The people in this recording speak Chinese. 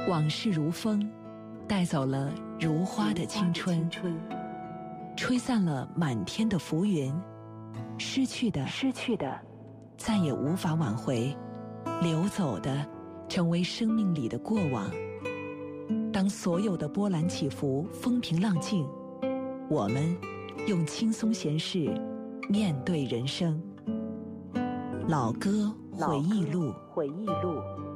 往事如风，带走了如花的青春，吹散了满天的浮云。失去的再也无法挽回，流走的成为生命里的过往。当所有的波澜起伏风平浪静，我们用轻松闲适面对人生。老歌回忆录。